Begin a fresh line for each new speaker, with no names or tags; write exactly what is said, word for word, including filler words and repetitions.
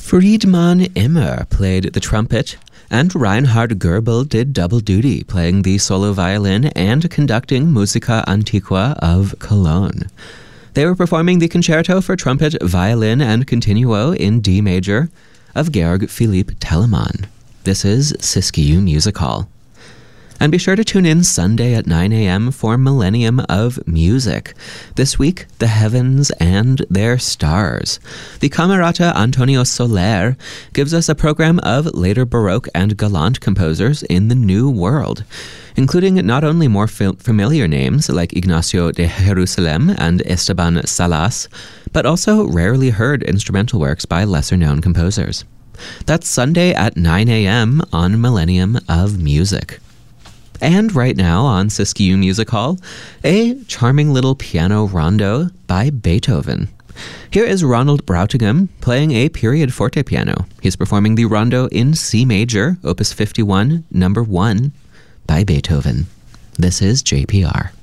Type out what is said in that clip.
Friedman Immer played the trumpet, and Reinhard Goebel did double duty, playing the solo violin and conducting Musica Antiqua of Cologne. They were performing the concerto for trumpet, violin, and continuo in D major of Georg Philipp Telemann. This is Siskiyou Music Hall. And be sure to tune in Sunday at nine a.m. for Millennium of Music. This week, the heavens and their stars. The Camerata Antonio Soler gives us a program of later Baroque and Galant composers in the New World, including not only more fam- familiar names like Ignacio de Jerusalem and Esteban Salas, but also rarely heard instrumental works by lesser-known composers. That's Sunday at nine a.m. on Millennium of Music. And right now on Siskiyou Music Hall, a charming little piano rondo by Beethoven. Here is Ronald Brautigam playing a period forte piano. He's performing the rondo in C major, opus fifty-one, number one, by Beethoven. This is J P R.